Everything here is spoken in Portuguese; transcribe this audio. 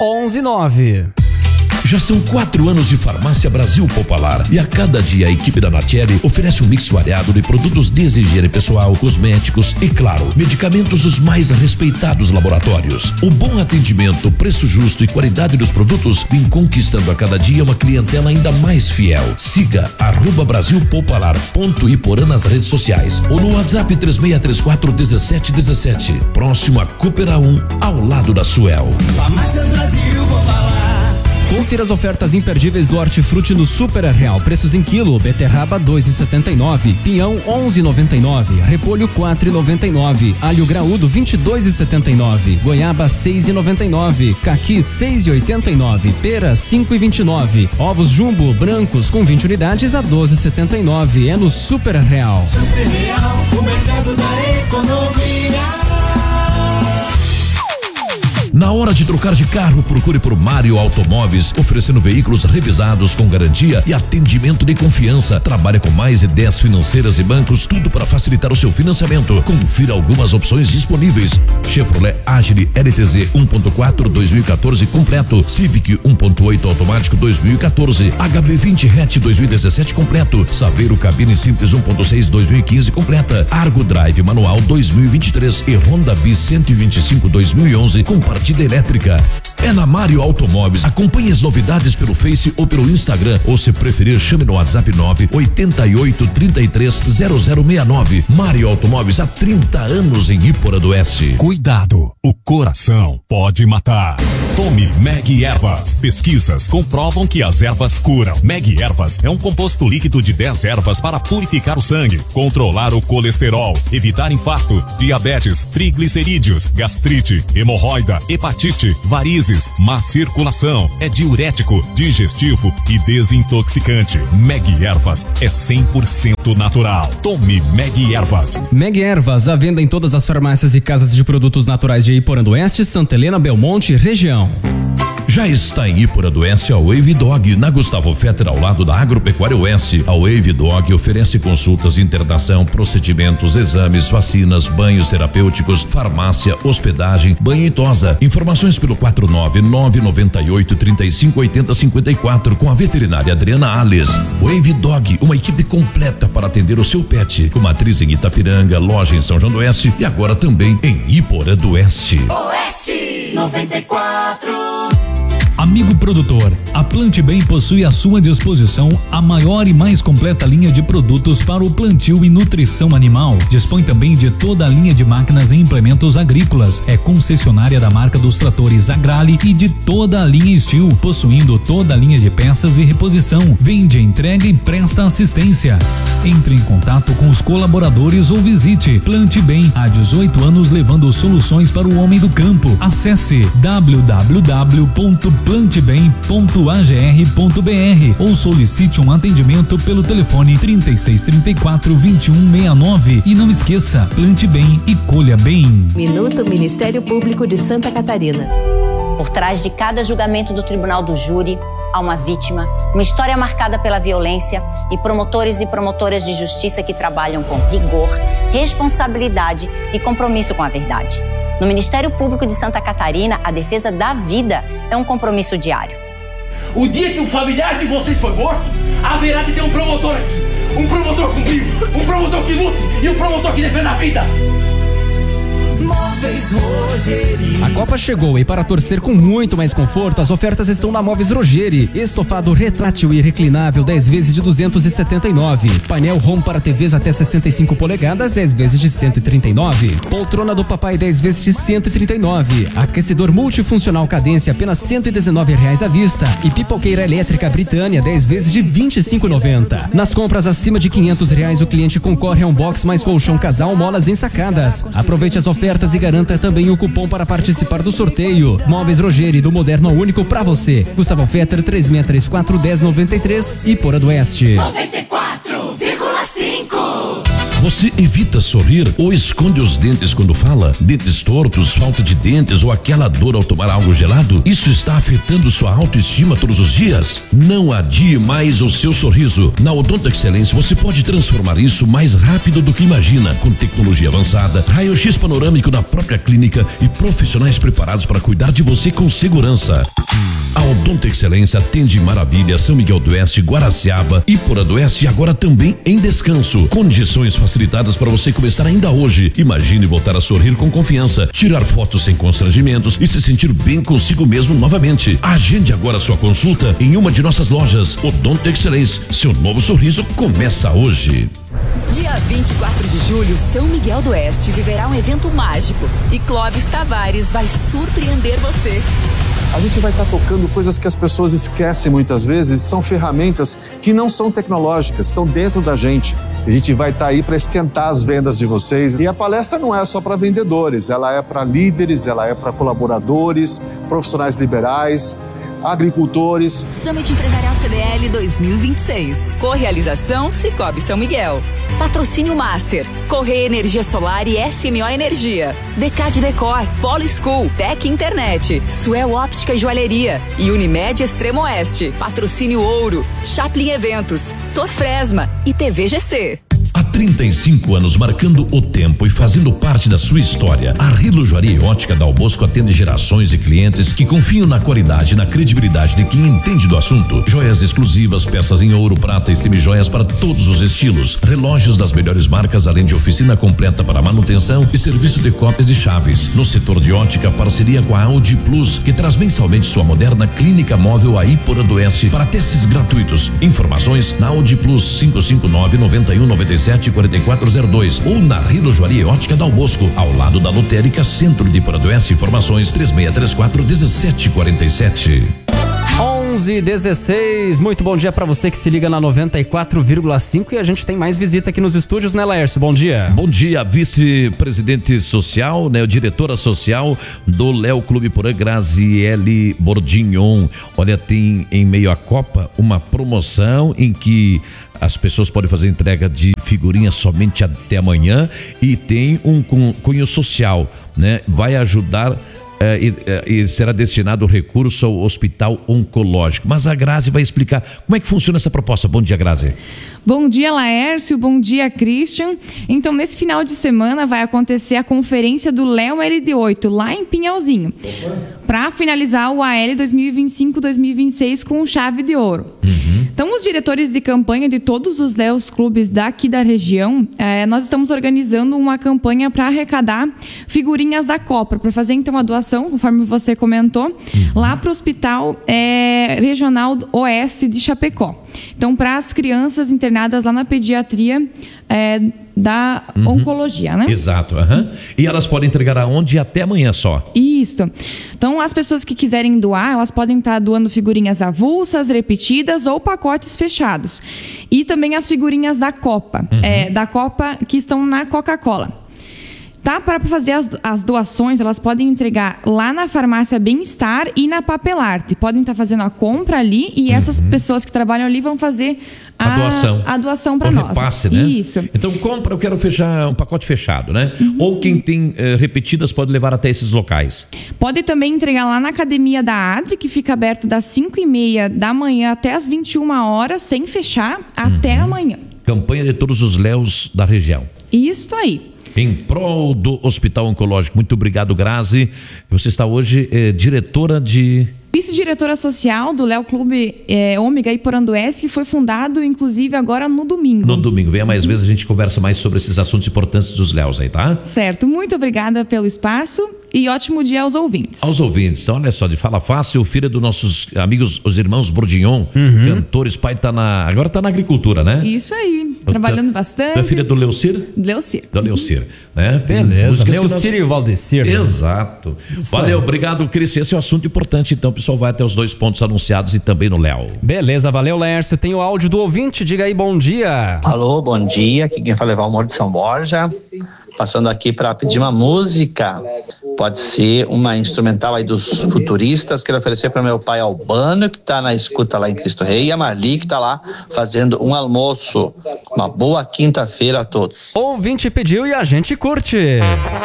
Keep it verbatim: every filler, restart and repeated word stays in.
onze nove. Já são quatro anos de Farmácia Brasil Popular e a cada dia a equipe da Natieri oferece um mix variado de produtos de higiene pessoal, cosméticos e, claro, medicamentos dos mais respeitados laboratórios. O bom atendimento, preço justo e qualidade dos produtos vem conquistando a cada dia uma clientela ainda mais fiel. Siga arroba Brasil Popular ponto Iporã nas redes sociais ou no WhatsApp três seis três quatro um sete um sete. Próximo a Coopera um, ao lado da Suel. Farmácias Brasil Popular. Confira as ofertas imperdíveis do Hortifruti no Super Real. Preços em quilo: beterraba dois e setenta e nove, pinhão onze e noventa e nove, repolho quatro e noventa e nove, alho graúdo vinte e dois e setenta e nove, goiaba seis e noventa e nove, caqui seis e oitenta e nove, pera cinco e vinte e nove, ovos jumbo brancos com vinte unidades a doze e setenta e nove. É no Super Real. Super Real, o mercado da economia. Na hora de trocar de carro, procure por Mário Automóveis, oferecendo veículos revisados com garantia e atendimento de confiança. Trabalha com mais de dez financeiras e bancos, tudo para facilitar o seu financiamento. Confira algumas opções disponíveis: Chevrolet Agile L T Z um ponto quatro dois mil e quatorze completo, Civic um ponto oito automático dois mil e quatorze, H B vinte hatch dois mil e dezessete completo, Saveiro cabine simples um ponto seis dois mil e quinze completa, Argo Drive manual dois mil e vinte e três e Honda Bis cento e vinte e cinco dois mil e onze com partida elétrica. É na Mário Automóveis. Acompanhe as novidades pelo Face ou pelo Instagram, ou se preferir, chame no WhatsApp nove oito oito, três três, zero zero seis nove. Mário Automóveis, há trinta anos em Iporã do Oeste. Cuidado, o coração pode matar. Tome Meg Ervas. Pesquisas comprovam que as ervas curam. Meg Ervas é um composto líquido de dez ervas para purificar o sangue, controlar o colesterol, evitar infarto, diabetes, triglicerídeos, gastrite, hemorroida, hepatite, varizes, má circulação. É diurético, digestivo e desintoxicante. Meg Ervas é cem por cento natural. Tome Meg Ervas. Meg Ervas, à venda em todas as farmácias e casas de produtos naturais de Iporã do Oeste, Santa Helena, Belmonte e região. Já está em Iporã do Oeste a Wave Dog, na Gustavo Fetter, ao lado da Agropecuária Oeste. A Wave Dog oferece consultas, internação, procedimentos, exames, vacinas, banhos terapêuticos, farmácia, hospedagem, banho e tosa. Informações pelo quatro nove nove nove oito, três cinco oito zero cinco quatro com a veterinária Adriana Alves. Wave Dog, uma equipe completa para atender o seu pet, com matriz em Itapiranga, loja em São João do Oeste e agora também em Iporã do Oeste. Oeste noventa e quatro. Amigo produtor, a Plante Bem possui à sua disposição a maior e mais completa linha de produtos para o plantio e nutrição animal. Dispõe também de toda a linha de máquinas e implementos agrícolas. É concessionária da marca dos tratores Agrale e de toda a linha Steel, possuindo toda a linha de peças e reposição. Vende, entrega e presta assistência. Entre em contato com os colaboradores ou visite Plante Bem, há dezoito anos levando soluções para o homem do campo. Acesse w w w ponto plante bem ponto a g r ponto b r ou solicite um atendimento pelo telefone trinta e seis, trinta e quatro, vinte e um, sessenta e nove. E não esqueça, plante bem e colha bem. Minuto Ministério Público de Santa Catarina. Por trás de cada julgamento do Tribunal do Júri, há uma vítima, uma história marcada pela violência e promotores e promotoras de justiça que trabalham com rigor, responsabilidade e compromisso com a verdade. No Ministério Público de Santa Catarina, a defesa da vida é um compromisso diário. O dia que o familiar de vocês foi morto, haverá de ter um promotor aqui. Um promotor com brilho, um promotor que lute e um promotor que defenda a vida. Móveis Rogeri. A Copa chegou e para torcer com muito mais conforto, as ofertas estão na Móveis Rogeri. Estofado retrátil e reclinável dez vezes de duzentos e setenta e nove. Painel Home para T Vs até sessenta e cinco polegadas dez vezes de cento e trinta e nove. Poltrona do papai dez vezes de cento e trinta e nove. Aquecedor multifuncional Cadência apenas cento e dezenove reais à vista. E pipoqueira elétrica Britânia dez vezes de vinte e cinco e noventa. Nas compras acima de quinhentos reais o cliente concorre a um box mais colchão casal molas ensacadas. Aproveite as ofertas e garanta também o cupom para participar do sorteio. Móveis Rogeri, do moderno ao único pra você. Gustavo Fetter, três seis três quatro, um zero nove três, Iporã do Oeste. noventa e quatro vírgula cinco. Você evita sorrir ou esconde os dentes quando fala? Dentes tortos, falta de dentes ou aquela dor ao tomar algo gelado? Isso está afetando sua autoestima todos os dias? Não adie mais o seu sorriso. Na Odonto Excelência você pode transformar isso mais rápido do que imagina, com tecnologia avançada, raio-x panorâmico na própria clínica e profissionais preparados para cuidar de você com segurança. A Odonto Excelência atende em Maravilha, São Miguel do Oeste, Guaraciaba, Iporã do Oeste e agora também em Descanso. Condições facilitadas para você começar ainda hoje. Imagine voltar a sorrir com confiança, tirar fotos sem constrangimentos e se sentir bem consigo mesmo novamente. Agende agora sua consulta em uma de nossas lojas. Odonto Excelência, seu novo sorriso começa hoje. Dia vinte e quatro de julho, São Miguel do Oeste viverá um evento mágico e Clóvis Tavares vai surpreender você. A gente vai estar tocando coisas que as pessoas esquecem muitas vezes, são ferramentas que não são tecnológicas, estão dentro da gente. A gente vai estar aí para esquentar as vendas de vocês. E a palestra não é só para vendedores, ela é para líderes, ela é para colaboradores, profissionais liberais, agricultores. Summit Empresarial C D L dois mil e vinte e seis. Correalização Cicobi São Miguel. Patrocínio Master. Correia Energia Solar e S M O Energia. Decade Decor. Polo School. Tec Internet. Suel Óptica e Joalheria. E Unimed Extremo Oeste. Patrocínio Ouro. Chaplin Eventos. Torfresma e T V G C. Há trinta e cinco anos marcando o tempo e fazendo parte da sua história, a Rilo Joalheria e Ótica Dal Bosco atende gerações de clientes que confiam na qualidade e na credibilidade de quem entende do assunto. Joias exclusivas, peças em ouro, prata e semijoias para todos os estilos, relógios das melhores marcas, além de oficina completa para manutenção e serviço de cópias e chaves. No setor de ótica, parceria com a Audi Plus, que traz mensalmente sua moderna clínica móvel a Iporã do Oeste para testes gratuitos. Informações na Audi Plus cinco cinco nove, nove um, nove sete, quatro quatro zero dois ou na Rilo Joalheria e Ótica Dal Bosco, ao lado da Lotérica Centro de Iporã do Oeste. Informações três seis três quatro, um sete quatro sete. onze e dezesseis, muito bom dia pra você que se liga na noventa e quatro vírgula cinco e a gente tem mais visita aqui nos estúdios, né, Laércio? Bom dia. Bom dia, vice-presidente social, né, diretora social do Léo Clube Iporã, Graziele Bordignon. Olha, tem em meio à Copa uma promoção em que as pessoas podem fazer entrega de figurinhas somente até amanhã e tem um cunho social, né? Vai ajudar É, e, e será destinado o recurso ao Hospital Oncológico. Mas a Grazi vai explicar como é que funciona essa proposta. Bom dia, Grazi. Bom dia, Laércio. Bom dia, Christian. Então, nesse final de semana vai acontecer a conferência do Léo L D oito, lá em Pinhalzinho, para finalizar o A L dois mil e vinte e cinco, dois mil e vinte e seis com chave de ouro. Uhum. Então, os diretores de campanha de todos os Léos Clubes daqui da região, é, nós estamos organizando uma campanha para arrecadar figurinhas da Copa, para fazer então a doação, conforme você comentou, uhum. lá para o Hospital é, Regional Oeste de Chapecó. Então, para as crianças internadas lá na pediatria é, da uhum. oncologia, né? Exato. Uhum. E elas podem entregar aonde? Até amanhã só. Isso. Então, as pessoas que quiserem doar, elas podem estar doando figurinhas avulsas, repetidas ou pacotes fechados. E também as figurinhas da Copa, uhum. é, da Copa que estão na Coca-Cola. Tá? Para fazer as, as doações, elas podem entregar lá na Farmácia Bem-Estar e na Papelarte. Podem estar fazendo a compra ali e uhum. essas pessoas que trabalham ali vão fazer a, a doação, a doação para nós. Repasse, né? Isso. Então, compra, eu quero fechar um pacote fechado, né? Uhum. Ou quem tem eh, repetidas pode levar até esses locais. Pode também entregar lá na Academia da Adri, que fica aberta das cinco e meia da manhã até as vinte e uma horas, sem fechar, uhum. até amanhã. Campanha de todos os Léos da região. Isso aí. Em prol do Hospital Oncológico. Muito obrigado, Grazi. Você está hoje eh, diretora de... Vice-diretora social do Léo Clube é, Ômega Iporã do Oeste, que foi fundado, inclusive, agora no domingo. No domingo. Venha mais vezes, a gente conversa mais sobre esses assuntos importantes dos Léos aí, tá? Certo. Muito obrigada pelo espaço e ótimo dia aos ouvintes. Aos ouvintes. Olha só, de Fala Fácil, filha dos nossos amigos, os irmãos Bordignon, uhum. cantores, pai tá na... Agora tá na agricultura, né? Isso aí. Trabalhando bastante. Tu é filha do Leucir? Leucir. Do Leucir, né? Beleza. Leucir nós... e o Valdecir. Exato. Isso Valeu, aí. Obrigado, Cris. Esse é um assunto importante, então, pessoal. pessoal vai até os dois pontos anunciados e também no Léo. Beleza, valeu, Laércio. Tem o áudio do ouvinte, diga aí, bom dia. Alô, bom dia, aqui quem fala é Valmor de São Borja, passando aqui para pedir uma música, pode ser uma instrumental aí dos Futuristas, quero oferecer para meu pai Albano, que tá na escuta lá em Cristo Rei, e a Marli, que tá lá fazendo um almoço. Uma boa quinta-feira a todos. Ouvinte pediu e a gente curte.